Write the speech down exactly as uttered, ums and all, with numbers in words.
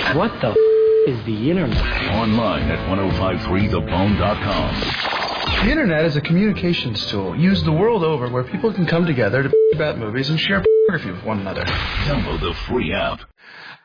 What the f*** is the internet? Online at ten fifty-three the bone dot com. The internet is a communications tool used the world over where people can come together to about movies and share photography with one another. Download the free app.